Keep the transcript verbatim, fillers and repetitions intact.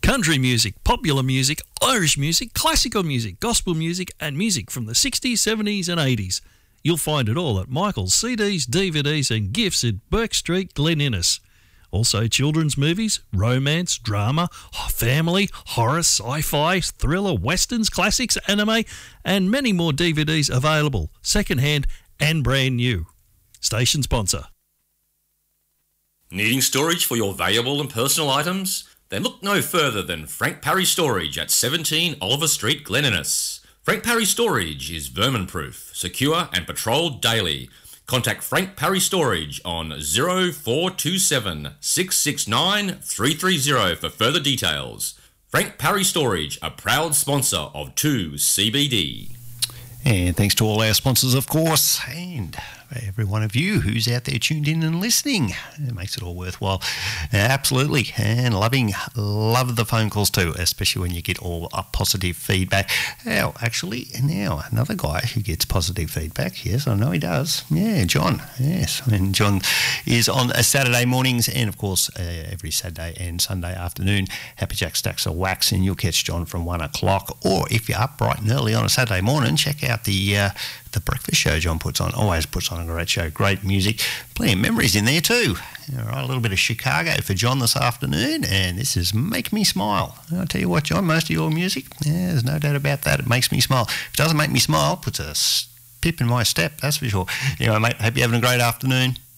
country music, popular music, Irish music, classical music, gospel music and music from the sixties, seventies and eighties. You'll find it all at Michael's C Ds, D V Ds and gifts at Burke Street, Glen Innes. Also children's movies, romance, drama, family, horror, sci-fi, thriller, westerns, classics, anime and many more D V Ds available, second-hand and brand new. Station sponsor. Needing storage for your valuable and personal items? Then look no further than Frank Parry Storage at seventeen Oliver Street, Glen Innes. Frank Parry Storage is vermin-proof, secure and patrolled daily. Contact Frank Parry Storage on zero four two seven, six six nine, three three zero for further details. Frank Parry Storage, a proud sponsor of two C B D. And thanks to all our sponsors, of course, and every one of you who's out there tuned in and listening. It makes it all worthwhile. Absolutely. And loving, love the phone calls too, especially when you get all uh, positive feedback. Now, actually, now, another guy who gets positive feedback. Yes, I know he does. Yeah, John. Yes. And John is on uh, Saturday mornings and, of course, uh, every Saturday and Sunday afternoon. Happy Jack Stacks of Wax, and you'll catch John from one o'clock. Or if you're up bright and early on a Saturday morning, check out the uh, the breakfast show John puts on. Always puts on a great show, great music, plenty of memories in there too. All right, a little bit of Chicago for John this afternoon, and this is Make Me Smile. And I'll tell you what, John, most of your music, yeah, there's no doubt about that. It makes me smile. If it doesn't make me smile, puts a pip in my step, that's for sure. Anyway, mate, hope you're having a great afternoon.